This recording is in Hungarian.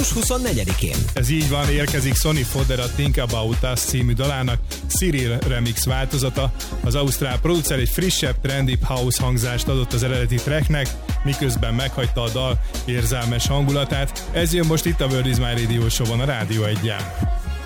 Június 24-én. Ez így van, érkezik Sonny Fodder a Think About Us című dalának Cyril remix változata. Az ausztrál producer egy frissebb, trendibb house hangzást adott az eredeti tracknek, miközben meghagyta a dal érzelmes hangulatát. Ez jön most itt a World is My Radio Show-on a Rádió 1-ján.